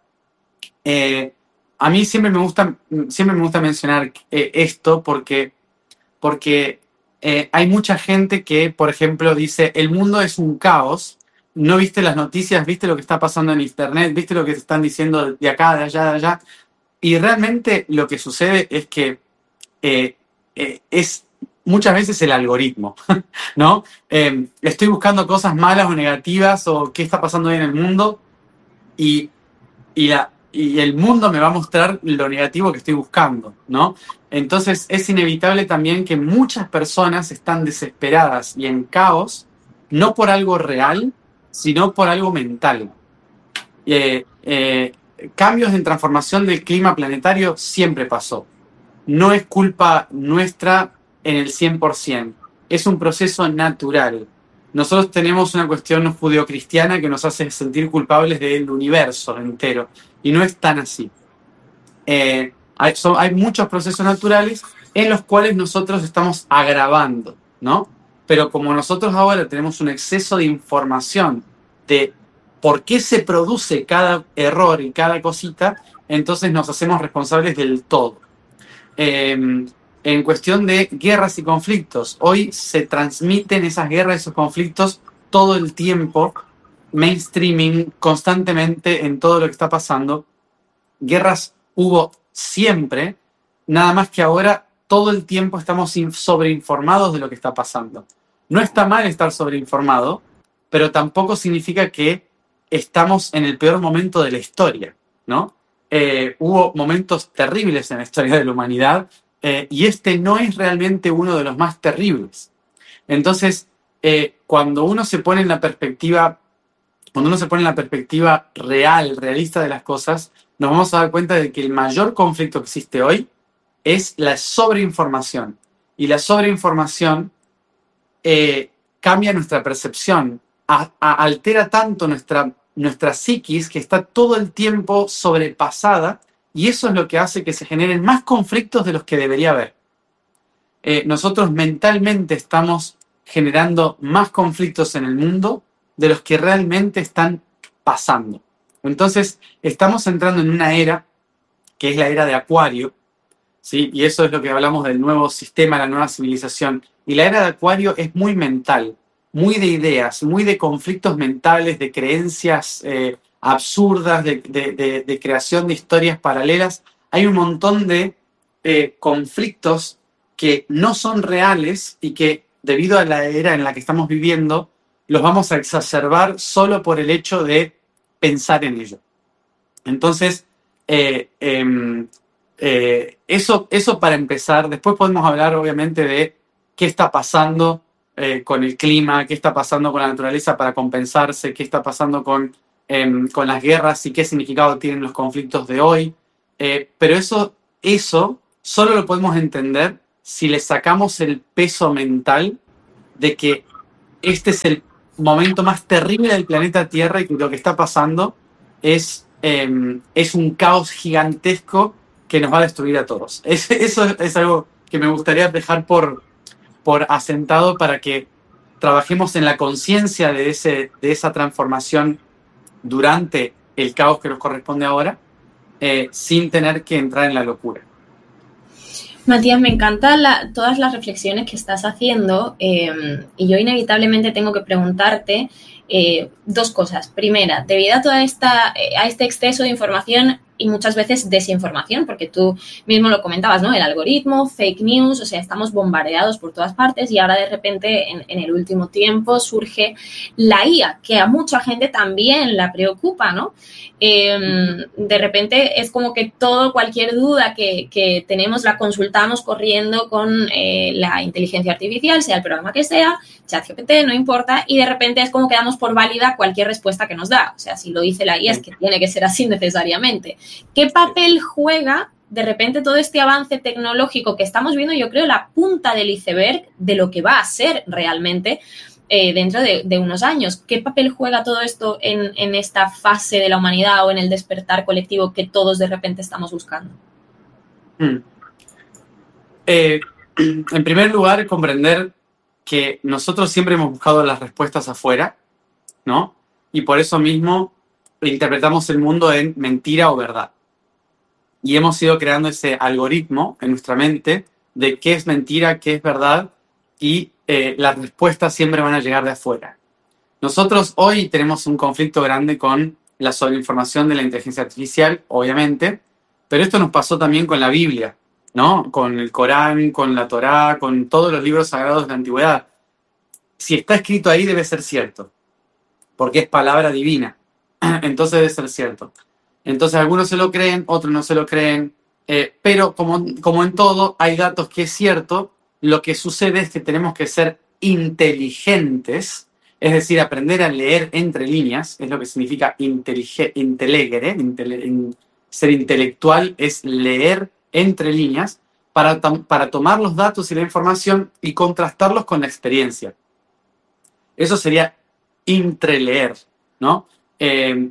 Eh, a mí siempre me gusta, siempre me gusta mencionar eh, esto porque, porque eh, hay mucha gente que, por ejemplo, dice, el mundo es un caos, no viste las noticias, viste lo que está pasando en internet, viste lo que te están diciendo de acá, de allá, de allá. Y realmente lo que sucede es que eh, eh, es muchas veces el algoritmo, ¿no? Eh, estoy buscando cosas malas o negativas o qué está pasando hoy en el mundo y, y, la, y el mundo me va a mostrar lo negativo que estoy buscando, ¿no? Entonces es inevitable también que muchas personas están desesperadas y en caos, no por algo real, sino por algo mental. Eh, eh, cambios en transformación del clima planetario siempre pasó. No es culpa nuestra en el cien por ciento. Es un proceso natural. Nosotros tenemos una cuestión judeocristiana que nos hace sentir culpables del universo entero, y no es tan así. Eh, hay, son, hay muchos procesos naturales en los cuales nosotros estamos agravando, ¿no? Pero como nosotros ahora tenemos un exceso de información de por qué se produce cada error y cada cosita, entonces nos hacemos responsables del todo. Eh, En cuestión de guerras y conflictos, hoy se transmiten esas guerras y esos conflictos todo el tiempo, mainstreaming constantemente en todo lo que está pasando. Guerras hubo siempre, nada más que ahora todo el tiempo estamos sobreinformados de lo que está pasando. No está mal estar sobreinformado, pero tampoco significa que estamos en el peor momento de la historia, ¿no? Eh, hubo momentos terribles en la historia de la humanidad, Eh, y este no es realmente uno de los más terribles. Entonces, eh, cuando uno se pone en la perspectiva, cuando uno se pone en la perspectiva real, realista de las cosas, nos vamos a dar cuenta de que el mayor conflicto que existe hoy es la sobreinformación. Y la sobreinformación eh, cambia nuestra percepción, a, a, altera tanto nuestra, nuestra psiquis que está todo el tiempo sobrepasada. Y eso es lo que hace que se generen más conflictos de los que debería haber. Eh, nosotros mentalmente estamos generando más conflictos en el mundo de los que realmente están pasando. Entonces, estamos entrando en una era, que es la era de Acuario, ¿sí? Y eso es lo que hablamos del nuevo sistema, la nueva civilización. Y la era de Acuario es muy mental, muy de ideas, muy de conflictos mentales, de creencias eh, absurdas, de, de, de, de creación de historias paralelas. Hay un montón de eh, conflictos que no son reales y que debido a la era en la que estamos viviendo, los vamos a exacerbar solo por el hecho de pensar en ello. Entonces, eh, eh, eh, eso, eso para empezar. Después podemos hablar obviamente de qué está pasando eh, con el clima, qué está pasando con la naturaleza para compensarse, qué está pasando con, eh, con las guerras y qué significado tienen los conflictos de hoy. Eh, pero eso, eso solo lo podemos entender si le sacamos el peso mental de que este es el momento más terrible del planeta Tierra y que lo que está pasando es, eh, es un caos gigantesco que nos va a destruir a todos. Es, eso es algo que me gustaría dejar por, por asentado para que trabajemos en la conciencia de, ese, de esa transformación durante el caos que nos corresponde ahora, eh, sin tener que entrar en la locura. Matías, me encantan la, todas las reflexiones que estás haciendo eh, y yo inevitablemente tengo que preguntarte eh, dos cosas. Primera, debido a toda esta, eh, a este exceso de información y muchas veces desinformación, porque tú mismo lo comentabas, ¿no? El algoritmo, fake news, o sea, estamos bombardeados por todas partes y ahora de repente en, en el último tiempo surge la I A, que a mucha gente también la preocupa, ¿no? Eh, de repente es como que todo, cualquier duda que, que tenemos la consultamos corriendo con eh, la inteligencia artificial, sea el programa que sea, ChatGPT, no importa, y de repente es como que damos por válida cualquier respuesta que nos da. O sea, si lo dice la I A es que tiene que ser así necesariamente. ¿Qué papel juega de repente todo este avance tecnológico que estamos viendo? Yo creo la punta del iceberg de lo que va a ser realmente eh, dentro de, de unos años. ¿Qué papel juega todo esto en, en esta fase de la humanidad o en el despertar colectivo que todos de repente estamos buscando? Hmm. Eh, en primer lugar, comprender que nosotros siempre hemos buscado las respuestas afuera, ¿no? Y por eso mismo interpretamos el mundo en mentira o verdad. Y hemos ido creando ese algoritmo en nuestra mente de qué es mentira, qué es verdad, y eh, las respuestas siempre van a llegar de afuera. Nosotros hoy tenemos un conflicto grande con la sobreinformación de la inteligencia artificial, obviamente, pero esto nos pasó también con la Biblia, ¿no? Con el Corán, con la Torá, con todos los libros sagrados de la antigüedad. Si está escrito ahí debe ser cierto, porque es palabra divina. Entonces debe ser cierto. Entonces algunos se lo creen, otros no se lo creen, eh, pero como, como en todo hay datos que es cierto, lo que sucede es que tenemos que ser inteligentes, es decir, aprender a leer entre líneas, es lo que significa intelige, intelegere, intele, in, ser intelectual es leer entre líneas para, para tomar los datos y la información y contrastarlos con la experiencia. Eso sería intreleer, ¿no? Eh,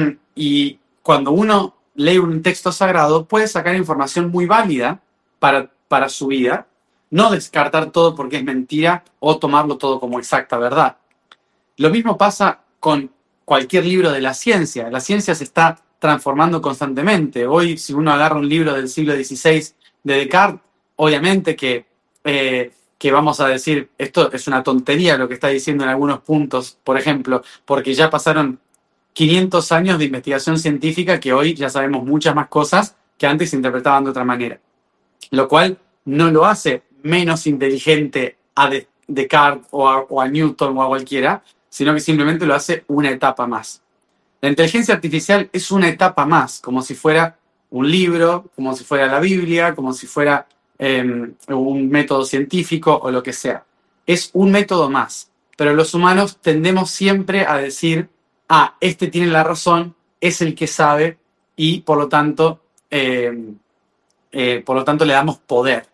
y cuando uno lee un texto sagrado puede sacar información muy válida para, para su vida, no descartar todo porque es mentira o tomarlo todo como exacta verdad. Lo mismo pasa con cualquier libro de la ciencia. La ciencia se está transformando constantemente. Hoy, si uno agarra un libro del siglo dieciséis de Descartes, obviamente que, eh, que vamos a decir, esto es una tontería lo que está diciendo en algunos puntos, por ejemplo, porque ya pasaron quinientos años de investigación científica que hoy ya sabemos muchas más cosas que antes se interpretaban de otra manera. Lo cual no lo hace menos inteligente a Descartes o a, o a Newton o a cualquiera, sino que simplemente lo hace una etapa más. La inteligencia artificial es una etapa más, como si fuera un libro, como si fuera la Biblia, como si fuera eh, un método científico o lo que sea. Es un método más, pero los humanos tendemos siempre a decir, ah, este tiene la razón, es el que sabe y por lo tanto, eh, eh, por lo tanto le damos poder.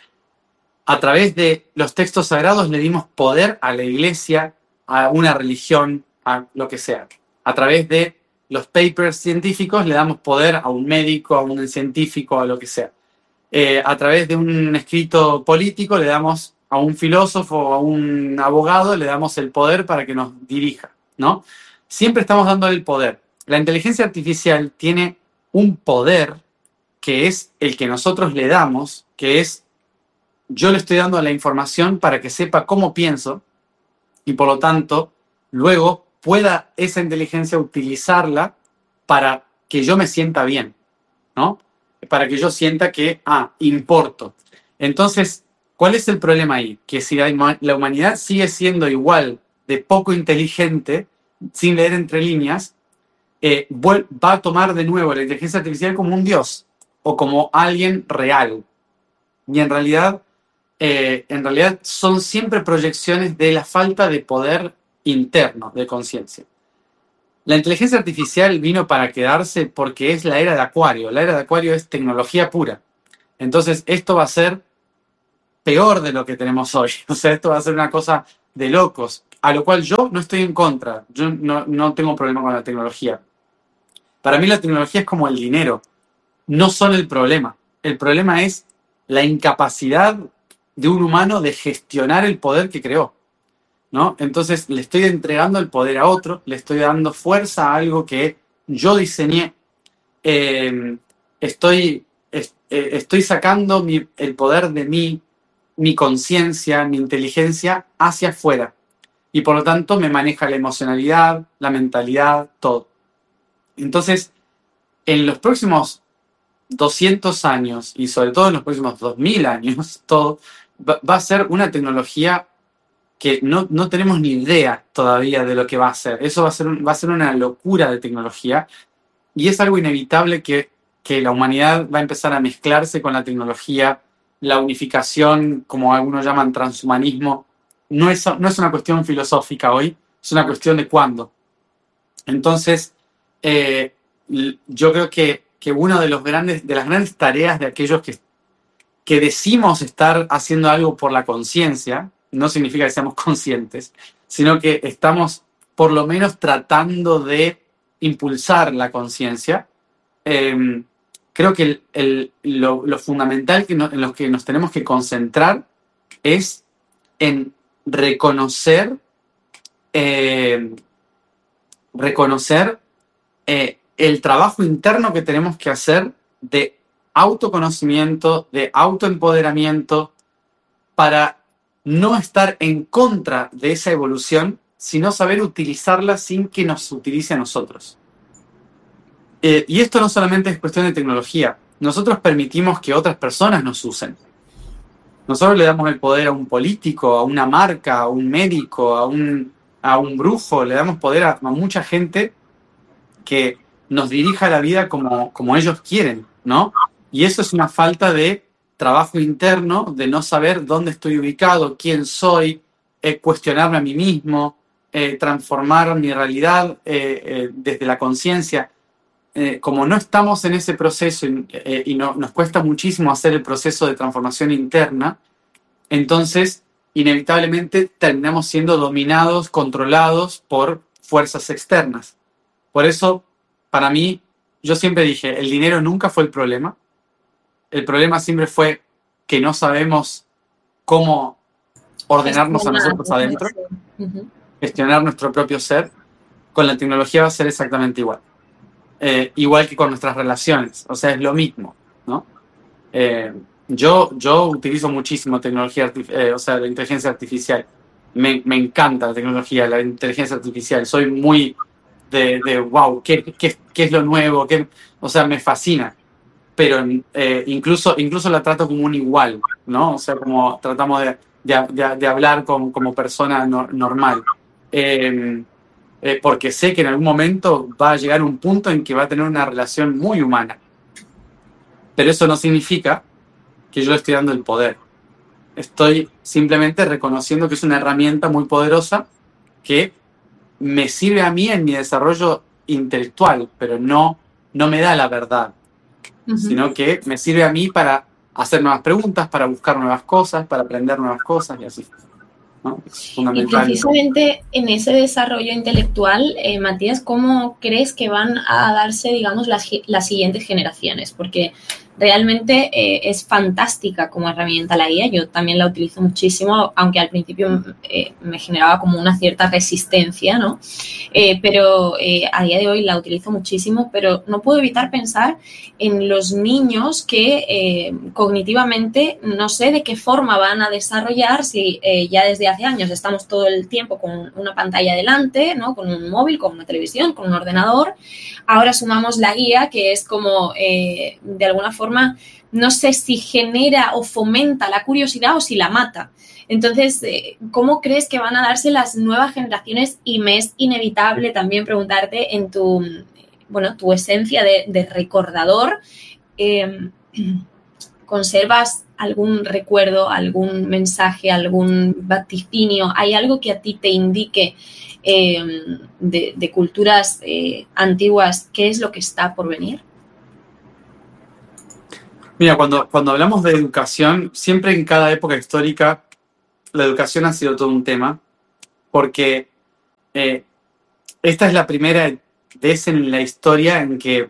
A través de los textos sagrados le dimos poder a la iglesia, a una religión, a lo que sea. A través de los papers científicos le damos poder a un médico, a un científico, a lo que sea. Eh, a través de un escrito político le damos a un filósofo, a un abogado, le damos el poder para que nos dirija, ¿no? Siempre estamos dando el poder. La inteligencia artificial tiene un poder que es el que nosotros le damos, que es yo le estoy dando la información para que sepa cómo pienso y por lo tanto luego pueda esa inteligencia utilizarla para que yo me sienta bien, ¿no? Para que yo sienta que, ah, importo. Entonces, ¿Cuál es el problema ahí? Que si la humanidad sigue siendo igual de poco inteligente, sin leer entre líneas, eh, va a tomar de nuevo la inteligencia artificial como un dios o como alguien real. Y en realidad, eh, en realidad son siempre proyecciones de la falta de poder interno, de conciencia. La inteligencia artificial vino para quedarse porque es la era de Acuario. La era de Acuario es tecnología pura. Entonces, esto va a ser peor de lo que tenemos hoy. O sea, esto va a ser una cosa de locos, a lo cual yo no estoy en contra. Yo no, no tengo problema con la tecnología. Para mí la tecnología es como el dinero. No son el problema. El problema es la incapacidad de un humano de gestionar el poder que creó, ¿no? Entonces le estoy entregando el poder a otro, le estoy dando fuerza a algo que yo diseñé. Eh, estoy, es, eh, estoy sacando mi, el poder de mí, mi conciencia, mi inteligencia hacia afuera. Y por lo tanto me maneja la emocionalidad, la mentalidad, todo. Entonces, en los próximos doscientos años, y sobre todo en los próximos dos mil años, todo va, va a ser una tecnología que no, no tenemos ni idea todavía de lo que va a ser. Eso va a ser, va a ser una locura de tecnología, y es algo inevitable que, que la humanidad va a empezar a mezclarse con la tecnología. La unificación, como algunos llaman transhumanismo, no es, no es una cuestión filosófica hoy, es una cuestión de cuándo. Entonces, eh, yo creo que, que una de, los grandes, de las grandes tareas de aquellos que, que decimos estar haciendo algo por la conciencia, no significa que seamos conscientes, sino que estamos por lo menos tratando de impulsar la conciencia. Eh, creo que el, el, lo, lo fundamental que no, en lo que nos tenemos que concentrar es en reconocer, eh, reconocer eh, el trabajo interno que tenemos que hacer de autoconocimiento, de autoempoderamiento, para no estar en contra de esa evolución, sino saber utilizarla sin que nos utilice a nosotros. Eh, y esto no solamente es cuestión de tecnología. Nosotros permitimos que otras personas nos usen. Nosotros le damos el poder a un político, a una marca, a un médico, a un, a un brujo. Le damos poder a, a mucha gente que nos dirija la vida como, como ellos quieren, ¿no? Y eso es una falta de trabajo interno, de no saber dónde estoy ubicado, quién soy, eh, cuestionarme a mí mismo, eh, transformar mi realidad eh, eh, desde la conciencia. Eh, como no estamos en ese proceso y, eh, y no, nos cuesta muchísimo hacer el proceso de transformación interna, entonces inevitablemente terminamos siendo dominados, controlados por fuerzas externas. Por eso, para mí, yo siempre dije, el dinero nunca fue el problema. El problema siempre fue que no sabemos cómo ordenarnos a nosotros adentro, gestionar nuestro propio ser. Con la tecnología va a ser exactamente igual. Eh, igual que con nuestras relaciones, o sea, es lo mismo, ¿no? Eh, yo, yo utilizo muchísimo tecnología, eh, o sea, la inteligencia artificial. Me, me encanta la tecnología, la inteligencia artificial. Soy muy de, de wow, ¿qué, qué, qué es lo nuevo? ¿Qué? O sea, me fascina. Pero eh, incluso, incluso la trato como un igual, ¿no? O sea, como tratamos de, de, de, de hablar como, como persona no, normal. Eh, Eh, porque sé que en algún momento va a llegar un punto en que va a tener una relación muy humana. Pero eso no significa que yo le estoy dando el poder. Estoy simplemente reconociendo que es una herramienta muy poderosa que me sirve a mí en mi desarrollo intelectual, pero no, no me da la verdad, uh-huh. sino que me sirve a mí para hacer nuevas preguntas, para buscar nuevas cosas, para aprender nuevas cosas y así. ¿No? Es fundamental. Y precisamente en ese desarrollo intelectual, eh, Matías, ¿cómo crees que van a darse, digamos, las, las siguientes generaciones? Porque realmente eh, es fantástica como herramienta la I A. Yo también la utilizo muchísimo, aunque al principio eh, me generaba como una cierta resistencia, ¿no? Eh, pero eh, a día de hoy la utilizo muchísimo, pero no puedo evitar pensar en los niños que eh, cognitivamente no sé de qué forma van a desarrollar si eh, ya desde hace años estamos todo el tiempo con una pantalla delante, ¿no? Con un móvil, con una televisión, con un ordenador. Ahora sumamos la I A, que es como eh, de alguna forma forma, no sé si genera o fomenta la curiosidad o si la mata. Entonces, ¿cómo crees que van a darse las nuevas generaciones? Y me es inevitable también preguntarte en tu, bueno, tu esencia de, de recordador, eh, ¿conservas algún recuerdo, algún mensaje, algún vaticinio? ¿Hay algo que a ti te indique eh, de, de culturas eh, antiguas qué es lo que está por venir? Mira, cuando, cuando hablamos de educación, siempre en cada época histórica la educación ha sido todo un tema, porque eh, esta es la primera vez en la historia en que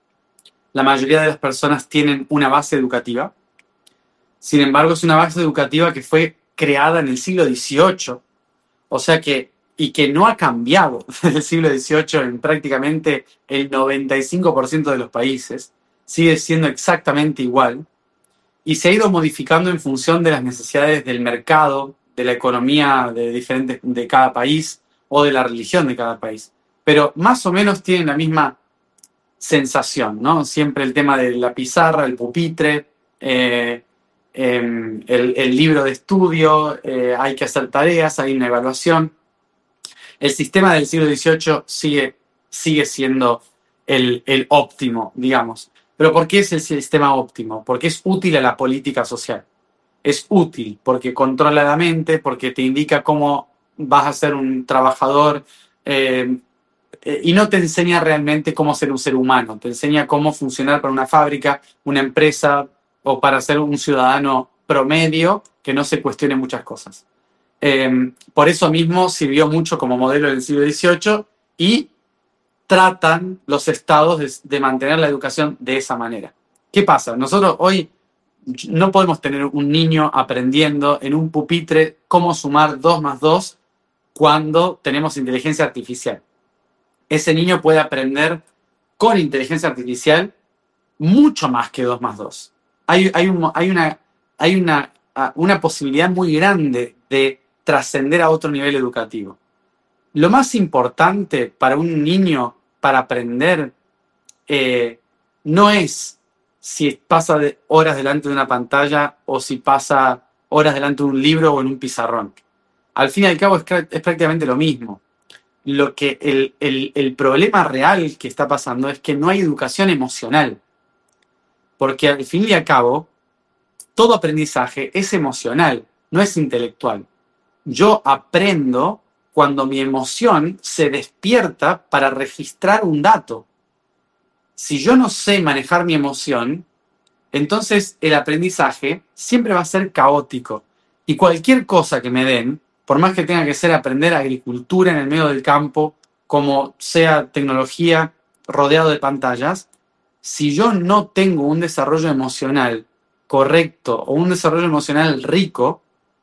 la mayoría de las personas tienen una base educativa. Sin embargo, es una base educativa que fue creada en el siglo dieciocho, o sea que, y que no ha cambiado desde el siglo dieciocho en prácticamente el noventa y cinco por ciento de los países, sigue siendo exactamente igual, y se ha ido modificando en función de las necesidades del mercado, de la economía de, diferentes, de cada país o de la religión de cada país. Pero más o menos tienen la misma sensación, ¿no? Siempre el tema de la pizarra, el pupitre, eh, eh, el, el libro de estudio, eh, hay que hacer tareas, hay una evaluación. El sistema del siglo dieciocho sigue, sigue siendo el, el óptimo, digamos. ¿Pero por qué es el sistema óptimo? Porque es útil a la política social. Es útil porque controla la mente, porque te indica cómo vas a ser un trabajador eh, eh, y no te enseña realmente cómo ser un ser humano. Te enseña cómo funcionar para una fábrica, una empresa o para ser un ciudadano promedio que no se cuestione muchas cosas. Eh, por eso mismo sirvió mucho como modelo del siglo dieciocho y tratan los estados de, de mantener la educación de esa manera. ¿Qué pasa? Nosotros hoy no podemos tener un niño aprendiendo en un pupitre cómo sumar dos más dos cuando tenemos inteligencia artificial. Ese niño puede aprender con inteligencia artificial mucho más que dos más dos. Hay, hay, un, hay, una, hay una, una posibilidad muy grande de trascender a otro nivel educativo. Lo más importante para un niño para aprender eh, no es si pasa de horas delante de una pantalla o si pasa horas delante de un libro o en un pizarrón. Al fin y al cabo es, es prácticamente lo mismo. Lo que el, el, el problema real que está pasando es que no hay educación emocional. Porque al fin y al cabo, todo aprendizaje es emocional, no es intelectual. Yo aprendo cuando mi emoción se despierta para registrar un dato. Si yo no sé manejar mi emoción, entonces el aprendizaje siempre va a ser caótico. Y cualquier cosa que me den, por más que tenga que ser aprender agricultura en el medio del campo, como sea tecnología rodeado de pantallas, si yo no tengo un desarrollo emocional correcto o un desarrollo emocional rico,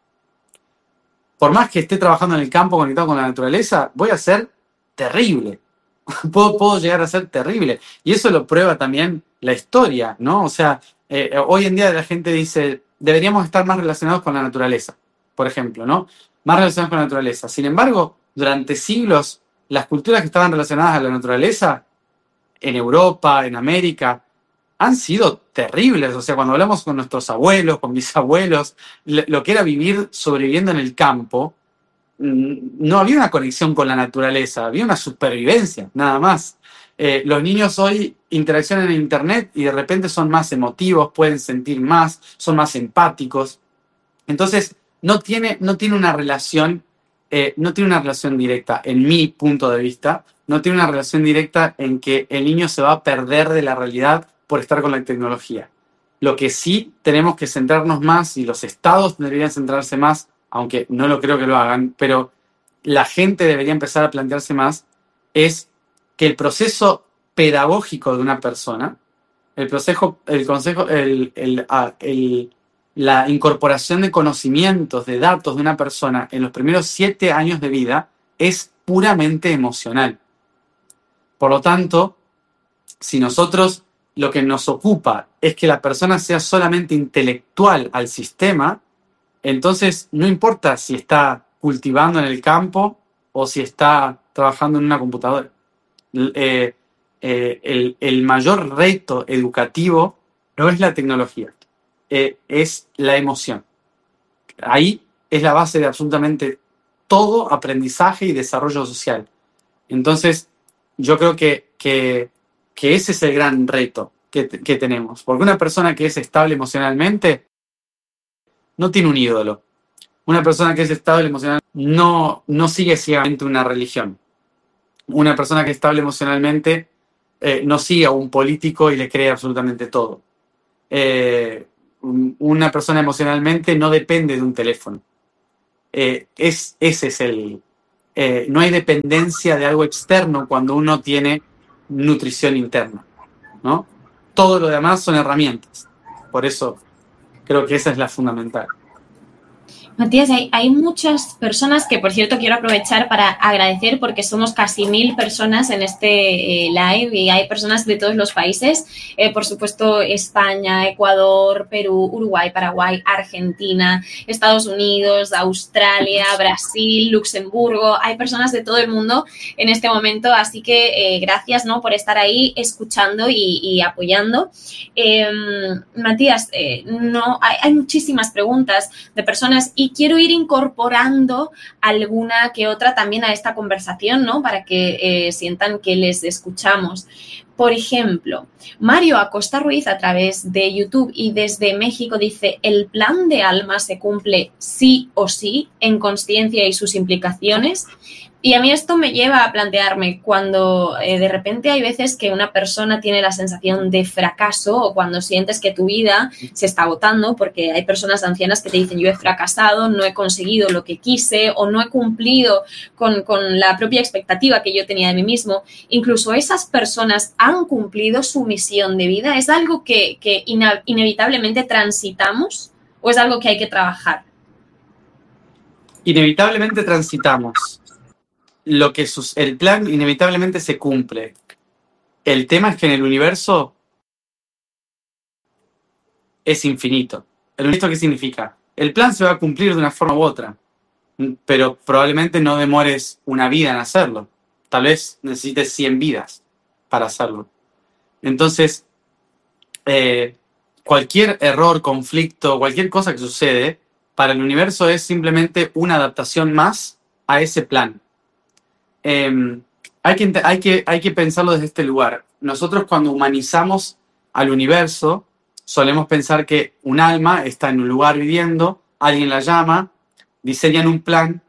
por más que esté trabajando en el campo conectado con la naturaleza, voy a ser terrible. puedo, puedo llegar a ser terrible. Y eso lo prueba también la historia, ¿no? O sea, eh, hoy en día la gente dice, deberíamos estar más relacionados con la naturaleza, por ejemplo, ¿no? Más relacionados con la naturaleza. Sin embargo, durante siglos, las culturas que estaban relacionadas a la naturaleza, en Europa, en América, han sido terribles. O sea, cuando hablamos con nuestros abuelos, con mis abuelos, lo que era vivir sobreviviendo en el campo, no había una conexión con la naturaleza, había una supervivencia, nada más. Eh, los niños hoy interaccionan en Internet y de repente son más emotivos, pueden sentir más, son más empáticos. Entonces, no tiene, no tiene una relación, eh, no tiene una relación directa, en mi punto de vista, no tiene una relación directa en que el niño se va a perder de la realidad por estar con la tecnología. Lo que sí tenemos que centrarnos más, y los estados deberían centrarse más, aunque no lo creo que lo hagan, pero la gente debería empezar a plantearse más, es que el proceso pedagógico de una persona, el proceso, el consejo, el, el, el, la incorporación de conocimientos, de datos de una persona en los primeros siete años de vida es puramente emocional. Por lo tanto, si nosotros lo que nos ocupa es que la persona sea solamente intelectual al sistema, entonces no importa si está cultivando en el campo o si está trabajando en una computadora. Eh, eh, el, el mayor reto educativo no es la tecnología, eh, es la emoción. Ahí es la base de absolutamente todo aprendizaje y desarrollo social. Entonces, yo creo que, que, que ese es el gran reto que, que tenemos. Porque una persona que es estable emocionalmente no tiene un ídolo. Una persona que es estable emocionalmente no, no sigue ciegamente una religión. Una persona que es estable emocionalmente eh, no sigue a un político y le cree absolutamente todo. Eh, una persona emocionalmente no depende de un teléfono. Eh, es, ese es el... Eh, no hay dependencia de algo externo cuando uno tiene nutrición interna, ¿no? Todo lo demás son herramientas. Por eso creo que esa es la fundamental. Matías, hay, hay muchas personas que, por cierto, quiero aprovechar para agradecer porque somos casi mil personas en este eh, live y hay personas de todos los países, eh, por supuesto España, Ecuador, Perú, Uruguay, Paraguay, Argentina, Estados Unidos, Australia, Brasil, Luxemburgo, hay personas de todo el mundo en este momento, así que eh, gracias, ¿no?, por estar ahí escuchando y, y apoyando. Eh, Matías, eh, no, hay, hay muchísimas preguntas de personas y quiero ir incorporando alguna que otra también a esta conversación, ¿no?, para que eh, sientan que les escuchamos. Por ejemplo, Mario Acosta Ruiz a través de YouTube y desde México dice: ¿el plan de alma se cumple sí o sí en consciencia y sus implicaciones? Y a mí esto me lleva a plantearme cuando eh, de repente hay veces que una persona tiene la sensación de fracaso o cuando sientes que tu vida se está agotando, porque hay personas ancianas que te dicen: yo he fracasado, no he conseguido lo que quise o no he cumplido con, con la propia expectativa que yo tenía de mí mismo. Incluso esas personas han cumplido su misión de vida. ¿Es algo que, que ina- inevitablemente transitamos o es algo que hay que trabajar? Inevitablemente transitamos. Lo que sus, el plan inevitablemente se cumple. El tema es que en el universo es infinito. ¿El universo qué significa? El plan se va a cumplir de una forma u otra, pero probablemente no demores una vida en hacerlo. Tal vez necesites cien vidas para hacerlo. Entonces, eh, cualquier error, conflicto, cualquier cosa que sucede, para el universo es simplemente una adaptación más a ese plan. Eh, hay, que, hay, que, hay que pensarlo desde este lugar. Nosotros cuando humanizamos al universo, solemos pensar que un alma está en un lugar viviendo, alguien la llama, diseñan un plan,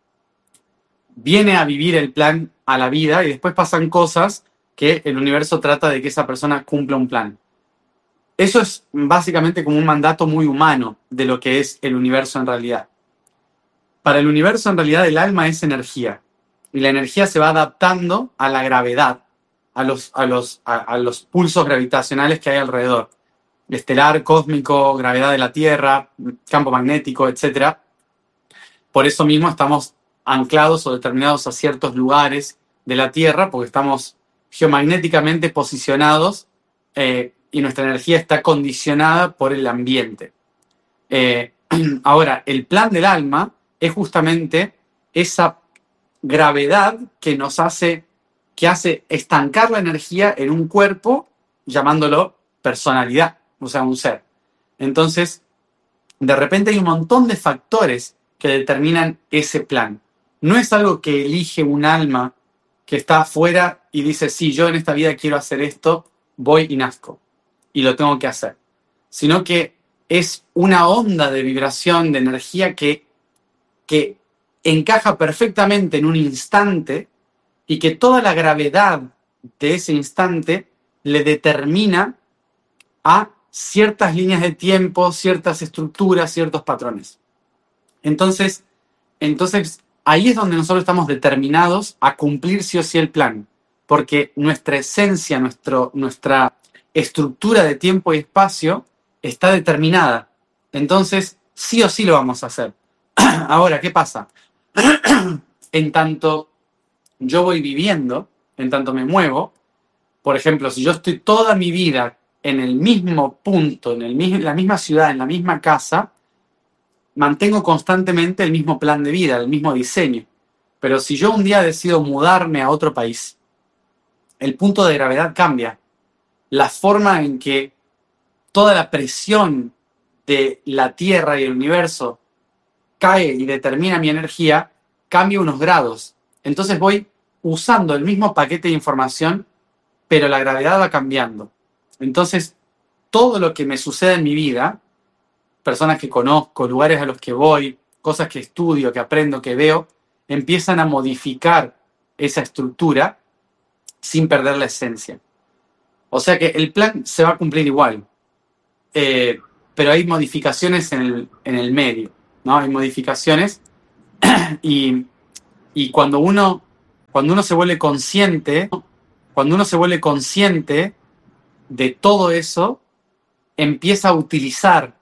viene a vivir el plan a la vida y después pasan cosas que el universo trata de que esa persona cumpla un plan. Eso es básicamente como un mandato muy humano de lo que es el universo en realidad. Para el universo en realidad el alma es energía. Y la energía se va adaptando a la gravedad, a los, a los, a, a los pulsos gravitacionales que hay alrededor. Estelar, cósmico, gravedad de la Tierra, campo magnético, etcétera. Por eso mismo estamos anclados o determinados a ciertos lugares de la Tierra, porque estamos geomagnéticamente posicionados eh, y nuestra energía está condicionada por el ambiente. Eh, ahora, el plan del alma es justamente esa gravedad que nos hace, que hace estancar la energía en un cuerpo, llamándolo personalidad, o sea, un ser. Entonces, de repente hay un montón de factores que determinan ese plan. No es algo que elige un alma que está afuera y dice: sí, yo en esta vida quiero hacer esto, voy y nazco, y lo tengo que hacer. Sino que es una onda de vibración, de energía que, que encaja perfectamente en un instante y que toda la gravedad de ese instante le determina a ciertas líneas de tiempo, ciertas estructuras, ciertos patrones. Entonces, entonces ahí es donde nosotros estamos determinados a cumplir sí o sí el plan, porque nuestra esencia, nuestro, nuestra estructura de tiempo y espacio está determinada. Entonces, sí o sí lo vamos a hacer. Ahora, ¿qué pasa? En tanto yo voy viviendo, en tanto me muevo, por ejemplo, si yo estoy toda mi vida en el mismo punto, en, el, en la misma ciudad, en la misma casa, mantengo constantemente el mismo plan de vida, el mismo diseño. Pero si yo un día decido mudarme a otro país, el punto de gravedad cambia. La forma en que toda la presión de la Tierra y el universo cae y determina mi energía, cambia unos grados. Entonces voy usando el mismo paquete de información, pero la gravedad va cambiando. Entonces, todo lo que me sucede en mi vida, personas que conozco, lugares a los que voy, cosas que estudio, que aprendo, que veo, empiezan a modificar esa estructura sin perder la esencia. O sea que el plan se va a cumplir igual, eh, pero hay modificaciones en el, en el medio, ¿no? Hay modificaciones y, y cuando uno, cuando uno se vuelve consciente, cuando uno se vuelve consciente de todo eso, empieza a utilizar